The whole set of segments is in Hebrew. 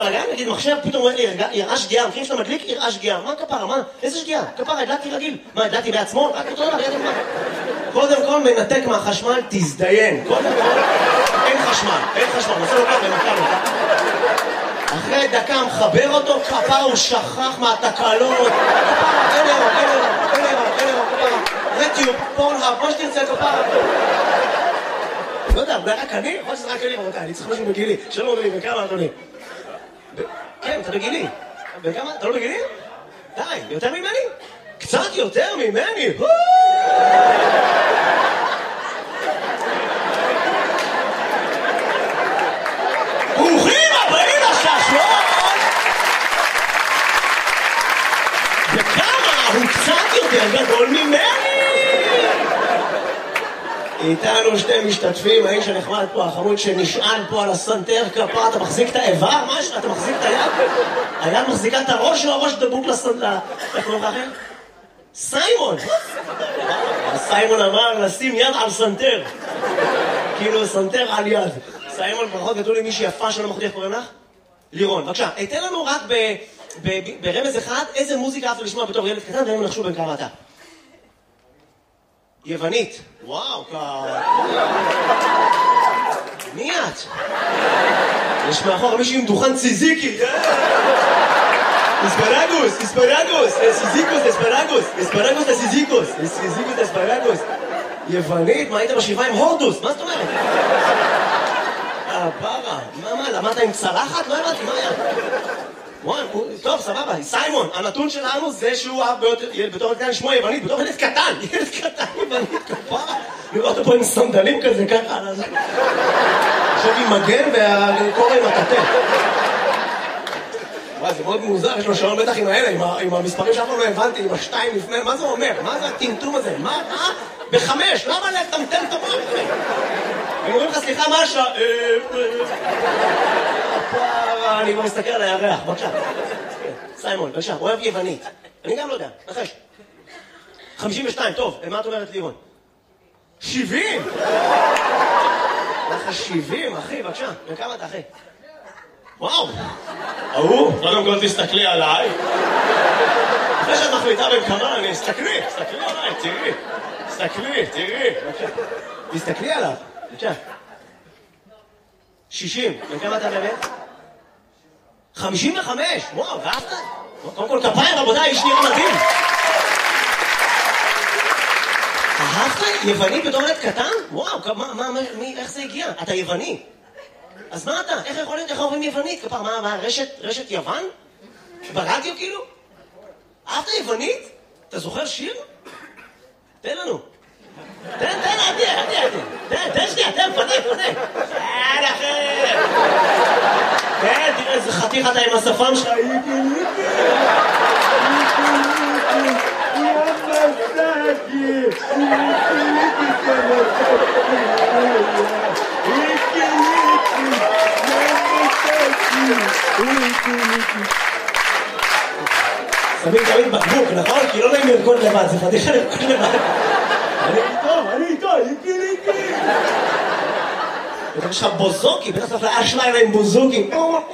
נגיד מחשב פתאום אומר לי, יראה שגיאה, מכירים שאתה מדליק, יראה שגיאה. מה כפרה? מה? איזה שגיאה? כפרה, הדלקתי רגיל. מה, הדלקתי בעצמו? רק אותו דבר, ידעתי מה. קודם כל מנתק מהחשמל, תזדיין. קודם כל, אין חשמל, נושא לו ככה, נתקע לו. אחרי דקה מחבר אותו, כפרה הוא שכח מהתקלות. כפרה, אין אירו, כפרה. רטיוב, פורנהאב, מה שתרצה, כפרה. לא יודע, זה רק אני? יכול שזה רק אני, רבותיי, אני צריך משהו בגילי. שלום אדוני, בכמה אדוני? כן, אתה בגילי. בכמה? אתה לא בגילי? די, יותר ממני? קצת יותר ממני! ברוכים הבאים לשעשועון! וכמה הוא קצת יותר גדול ממני! איתנו שתי משתתפים, האיש הנחמד פה, החמוד שנשען פה על הסנטר כפה, אתה מחזיק את האיבר? מה יש? אתה מחזיק את היד? היד מחזיקה את הראש או הראש דבוק לסנטר? איך קוראים לך אחר? סיימון! סיימון אמר לשים יד על סנטר. כאילו סנטר על יד. סיימון, ברכות גדול לי מישהי יפה שלא מחודי, איך קוראים לך? לירון, בבקשה, תן לנו רק ברמז אחד, איזה מוזיקה אהבת לשמוע בתור ילד קטן, ואין נחשו בין כמה אתה. יוונית. וואו, מי את? יש מאחור מישהי עם דוכן ציזיקי. אספרגוס, אספרגוס. יוונית, מה היית בשבעה עם הורדוס? מה זאת אומרת? פרה, מה, למדת עם צלחת? לא הבנתי, מה היה? טוב, סבבה, סיימון, הנתון שלנו זה שהוא אהב בתור קטן שמו יוונית, בתור ילד קטן יוונית, כפרה. לראות אותו פה עם סנדלים כזה, ככה. עכשיו עם מגן והקורא עם הטטה. וואי, זה מאוד מוזר, יש לו שעון בטח עם האלה, עם המספרים שאף פעם לא הבנתי, עם השתיים לפני, מה זה אומר? מה זה הטמטום הזה? מה? בחמש, למה לטמטם את המוח? הם אומרים לך, סליחה, מה השעה? אני כבר מסתכל על הירח, בבקשה. סיימון, בבקשה, אוהב יוונית. אני גם לא יודע, נחש. 52, טוב, מה את אומרת לירון? 70! לך 70, אחי, בבקשה. וכמה אתה, אחי? וואו! קודם כל תסתכלי עליי. אחרי שאת מחליטה בין כמה, תסתכלי עליי, תראי. תסתכלי עליו, בבקשה. 60, וכמה אתה באמת? 55, וואו, ואהבת? קודם כל כפיים, רבותיי, איש נראה מדהים. אהבת? יווני בתור ילד קטן? וואו, איך זה הגיע? אתה יווני. אז מה אתה? איך יכול להיות? איך אומרים יוונית? כפר, מה, רשת יוון? ברדיו כאילו? אהבת יוונית? אתה זוכר שיר? תן לנו. תן, תן שנייה, פנה. אחר. תן, תראה איזה חתיך אתה עם השפם שלך. שמים תמיד בקבוק, נכון? כי לא נעים לרקוד לבד, זה פתיחה לרקוד לבד. אני איתו, איקי. בטח יש לך בוזוקי, בטח צריך לאש לילה עם בוזוקי.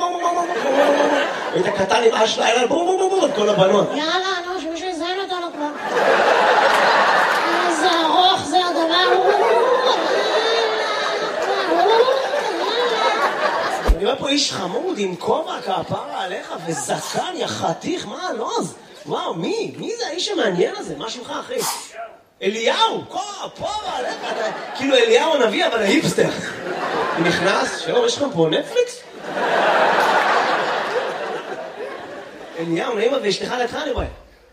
היית קטן עם אש לילה, את כל הבנות. יאללה, נו, שמישהו יזיין אותנו כבר. איזה ארוך זה הדבר. אני רואה פה איש חמוד עם כובע כפרה עליך וזקן, יא חתיך, מה הלוז? וואו, מי זה האיש המעניין הזה? מה שמך, אחי? אליהו, כפרה עליך, כאילו אליהו הנביא, אבל ההיפסטר. נכנס, שלום, יש לכם פה נטפליקס? אליהו, נעימה ואשתך לידך, אני רואה.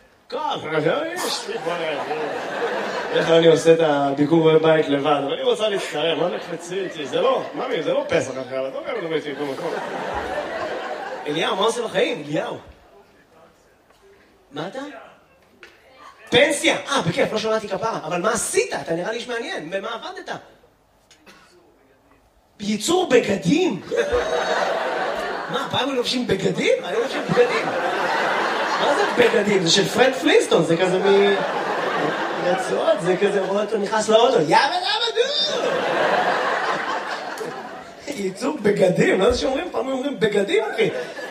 איך אני עושה את הביקור בבית לבד, אבל אני רוצה להצטרם, מה נקפצי איתי? זה לא, ממי, זה לא פסח אחר, אתה לא מדבר איתי במקום. אליהו, מה עושה בחיים? אליהו. מה אתה? פנסיה! בכיף, לא שמעתי כפרה, אבל מה עשית? אתה נראה לי איש מעניין, במה עבדת? ייצור בגדים? מה, פעם הם לובשים בגדים? אני לובשים בגדים. מה זה בגדים? זה של פרד פלינסטון, זה כזה רצועות, זה כזה רואה אותו נכנס לאוטו, יאבא דו! ייצור בגדים, לא זה שאומרים, פעם אומרים בגדים, אחי.